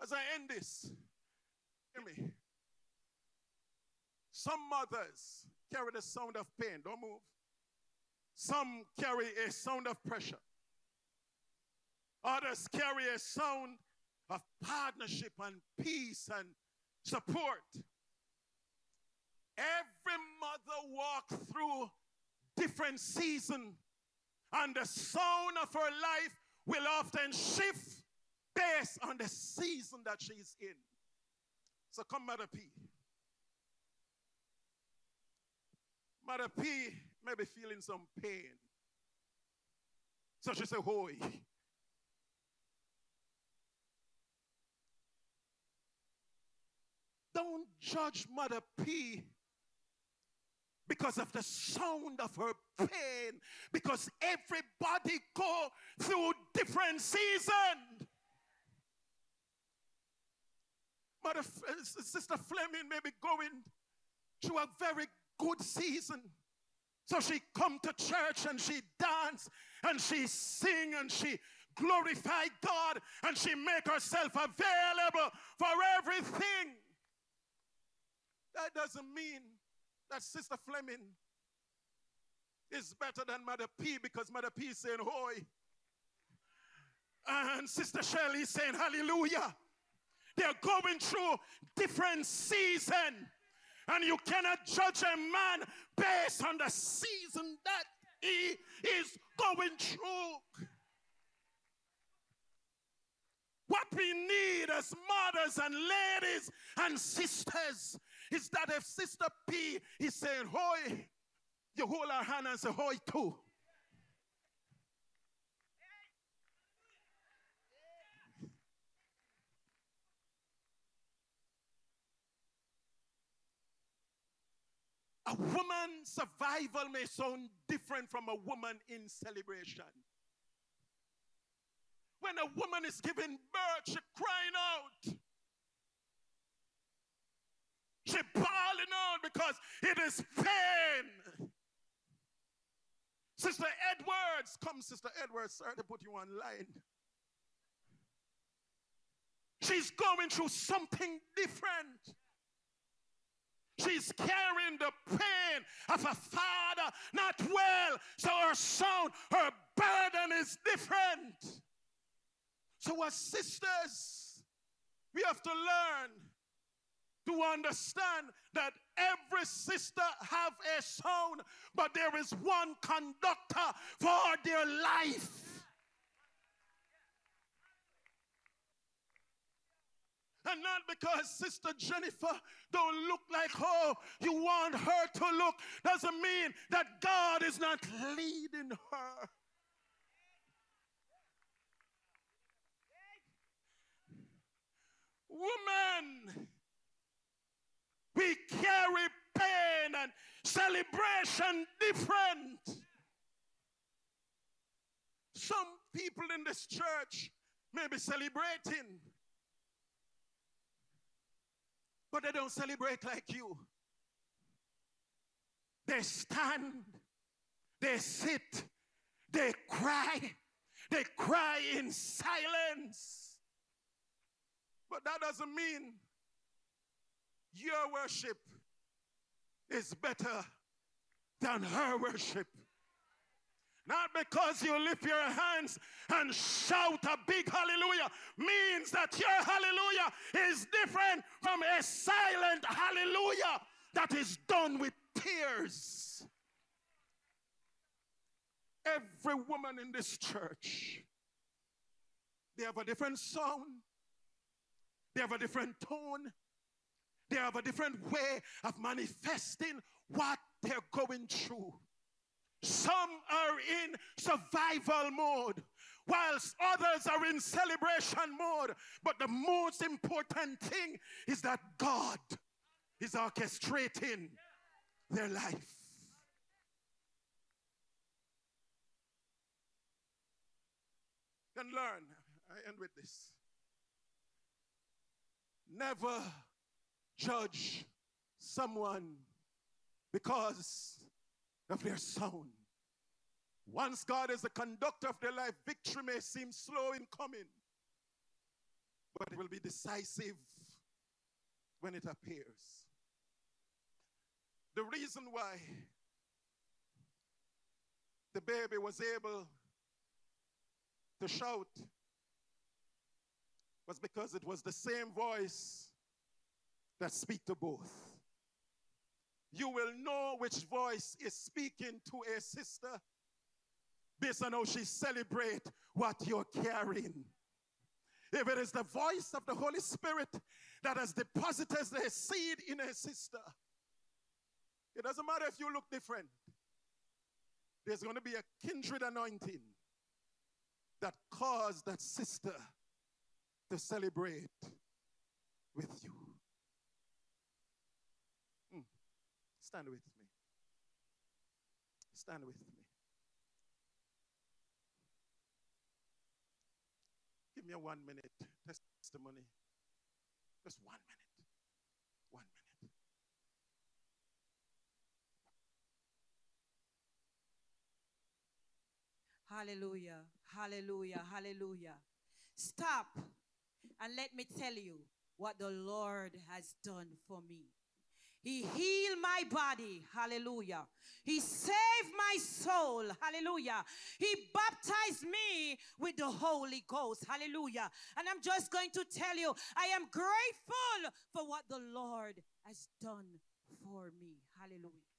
As I end this, hear me. Some mothers carry the sound of pain. Don't move. Some carry a sound of pressure. Others carry a sound of partnership and peace and support. Every mother walks through different seasons, and the sound of her life will often shift based on the season that she's in. So come, Mother P. Mother P may be feeling some pain. So she said, "Hoy." Don't judge Mother P because of the sound of her pain, because everybody go through different seasons. Sister Fleming may be going through a very good season. So she come to church and she dance and she sing and she glorify God and she make herself available for everything. That doesn't mean that Sister Fleming is better than Mother P, because Mother P is saying hoy and Sister Shirley is saying hallelujah. They're going through different seasons, and you cannot judge a man based on the season that he is going through. What we need as mothers and ladies and sisters is that if Sister P is saying hoy, you hold her hand and say hoy too. A woman's survival may sound different from a woman in celebration. When a woman is giving birth, she's crying out. She's bawling out because it is pain. Sister Edwards, come Sister Edwards, sorry to put you online. She's going through something different. She's carrying the pain of a father not well, so her sound, her burden is different. So as sisters, we have to learn to understand that every sister have a sound, but there is one conductor for their life. And not because Sister Jennifer don't look like how you want her to look doesn't mean that God is not leading her. Women, we carry pain and celebration different. Some people in this church may be celebrating, but they don't celebrate like you. They stand, they sit, they cry in silence. But that doesn't mean your worship is better than her worship. Not because you lift your hands and shout a big hallelujah means that your hallelujah is different from a silent hallelujah that is done with tears. Every woman in this church, they have a different sound, they have a different tone, they have a different way of manifesting what they're going through. Some are in survival mode, whilst others are in celebration mode. But the most important thing is that God is orchestrating their life. Then learn, I end with this. Never judge someone because of their sound. Once God is the conductor of their life, victory may seem slow in coming. but it will be decisive when it appears. The reason why the baby was able to shout was because it was the same voice that speaks to both. You will know which voice is speaking to a sister based on how she celebrates what you're carrying. If it is the voice of the Holy Spirit that has deposited a seed in a sister, it doesn't matter if you look different. There's going to be a kindred anointing that caused that sister to celebrate with you. Stand with me. Stand with me. Give me a 1 minute testimony. Just 1 minute. 1 minute. Hallelujah, hallelujah, hallelujah. Stop and let me tell you what the Lord has done for me. He healed my body, hallelujah. He saved my soul, hallelujah. He baptized me with the Holy Ghost, hallelujah. And I'm just going to tell you, I am grateful for what the Lord has done for me, hallelujah.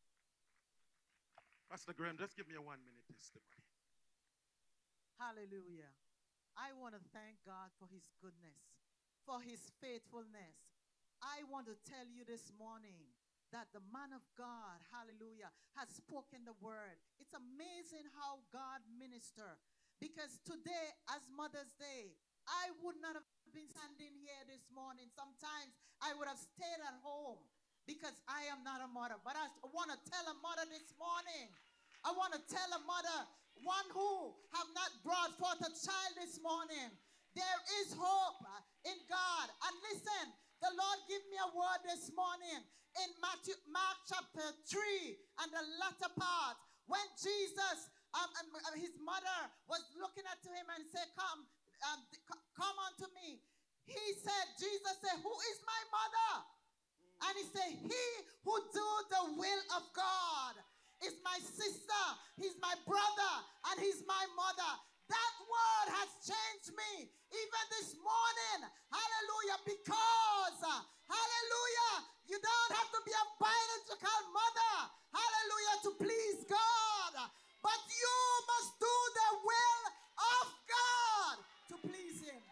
Pastor Graham, just give me a 1 minute testimony. Hallelujah. I want to thank God for his goodness, for his faithfulness. I want to tell you this morning that the man of God, hallelujah, has spoken the word. It's amazing how God ministers. Because today, as Mother's Day, I would not have been standing here this morning. Sometimes I would have stayed at home because I am not a mother. But I want to tell a mother this morning, I want to tell a mother, one who have not brought forth a child this morning, there is hope in God. And listen, the Lord gave me a word this morning in Mark chapter 3 and the latter part, when Jesus, his mother was looking at him and said, come unto me. He said, Jesus said, who is my mother? And he said, he who do the will of God is my sister, he's my brother, and he's my mother. That word has changed me even this morning. Hallelujah. Because, hallelujah, you don't have to be a biological mother, hallelujah, to please God. But you must do the will of God to please him.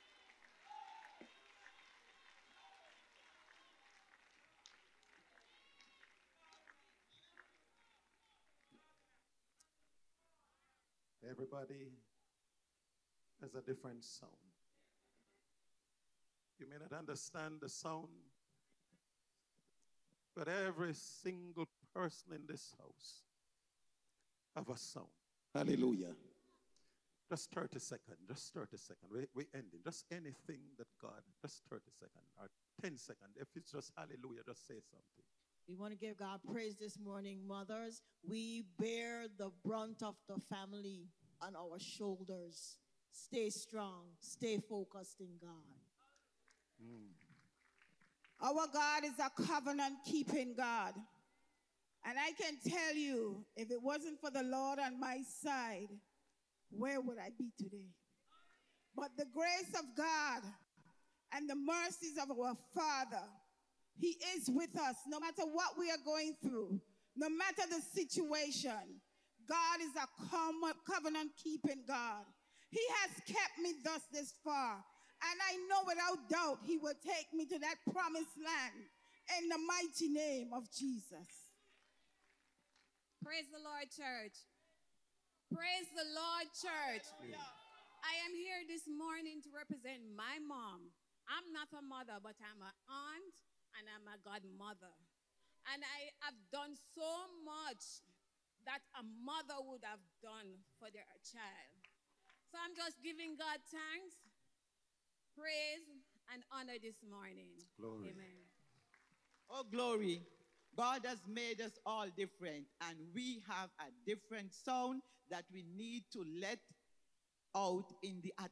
Everybody has a different sound. You may not understand the sound, but every single person in this house have a sound. Hallelujah. Just 30 seconds. Just 30 seconds. We ending. Just anything that God, just 30 seconds or 10 seconds. If it's just hallelujah, just say something. We want to give God praise this morning, mothers. We bear the brunt of the family on our shoulders. Stay strong. Stay focused in God. Our God is a covenant-keeping God. And I can tell you, if it wasn't for the Lord on my side, where would I be today? But the grace of God and the mercies of our Father, he is with us no matter what we are going through, no matter the situation. God is a covenant-keeping God. He has kept me thus this far. And I know without doubt he will take me to that promised land in the mighty name of Jesus. Praise the Lord, church. Praise the Lord, church. I am here this morning to represent my mom. I'm not a mother, but I'm an aunt and I'm a godmother. And I have done so much that a mother would have done for their child. So I'm just giving God thanks, praise, and honor this morning. Glory. Amen. Oh, glory. God has made us all different, and we have a different sound that we need to let out in the atmosphere.